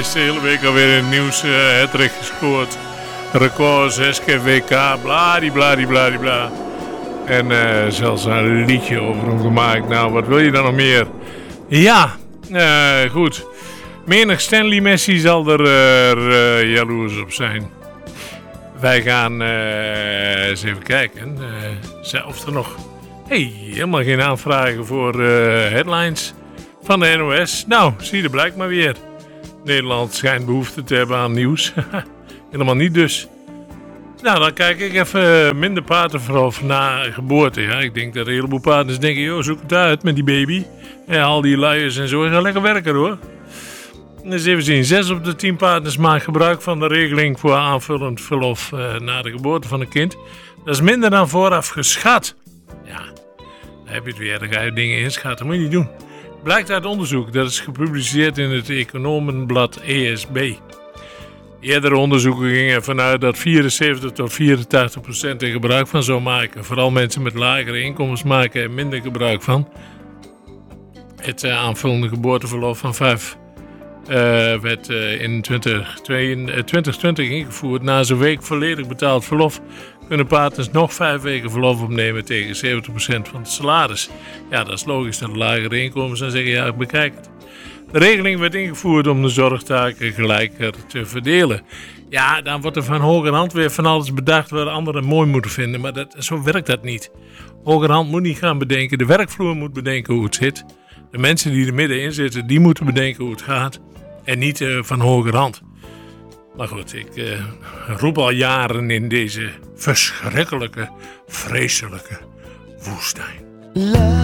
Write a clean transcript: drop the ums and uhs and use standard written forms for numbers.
is de hele week alweer in het nieuws. Hattrick gescoord. Record, 6 keer WK. Bladibladibladibla. En zelfs een liedje over hem gemaakt. Nou, wat wil je dan nog meer? Ja, goed. Menig Stanley Messi zal er jaloers op zijn. Wij gaan eens even kijken of er nog helemaal geen aanvragen voor headlines van de NOS. Nou, zie je blijkt maar weer. Nederland schijnt behoefte te hebben aan nieuws. Helemaal niet dus. Nou, dan kijk ik even minder paardenverlof na geboorte. Ja, ik denk dat een heleboel partners denken, joh, zoek het uit met die baby. Ja, al die luiers en zo, ga lekker werken hoor. Dus even zien, 6 op de 10 partners maken gebruik van de regeling voor aanvullend verlof na de geboorte van een kind. Dat is minder dan vooraf geschat. Ja, dan heb je het weer, dan ga je dingen inschatten, dat moet je niet doen. Blijkt uit onderzoek, dat is gepubliceerd in het economenblad ESB. Eerdere onderzoeken gingen ervan uit dat 74 tot 84% er gebruik van zou maken. Vooral mensen met lagere inkomens maken er minder gebruik van. Het aanvullende geboorteverlof van 5 werd in 2020 ingevoerd. Na zo'n week volledig betaald verlof kunnen partners nog 5 weken verlof opnemen tegen 70% van het salaris. Ja, dat is logisch dat lagere inkomens dan zeggen, ja, bekijk het. De regeling werd ingevoerd om de zorgtaken gelijker te verdelen. Ja, dan wordt er van hogerhand weer van alles bedacht wat anderen mooi moeten vinden. Maar zo werkt dat niet. Hogerhand moet niet gaan bedenken. De werkvloer moet bedenken hoe het zit. De mensen die er middenin zitten, die moeten bedenken hoe het gaat. En niet van hogerhand. Maar goed, ik roep al jaren in deze verschrikkelijke, vreselijke woestijn.